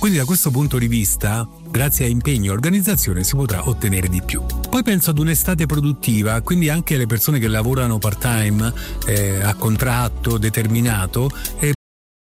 Quindi da questo punto di vista, grazie a impegno e organizzazione, si potrà ottenere di più. Poi penso ad un'estate produttiva, quindi anche le persone che lavorano part-time, a contratto determinato,